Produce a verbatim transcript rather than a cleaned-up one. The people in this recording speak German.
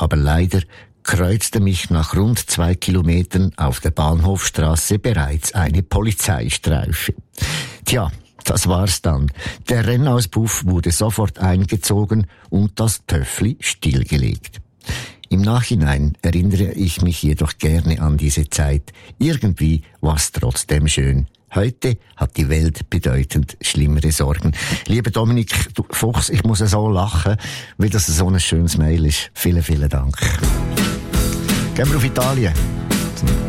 aber leider kreuzte mich nach rund zwei Kilometern auf der Bahnhofstrasse bereits eine Polizeistreife. Tja, das war's dann. Der Rennauspuff wurde sofort eingezogen und das Töffli stillgelegt. Im Nachhinein erinnere ich mich jedoch gerne an diese Zeit. Irgendwie war's trotzdem schön. Heute hat die Welt bedeutend schlimmere Sorgen. Lieber Dominik Fuchs, ich muss so lachen, weil das so ein schönes Mail ist. Vielen, vielen Dank. Gehen wir auf Italien.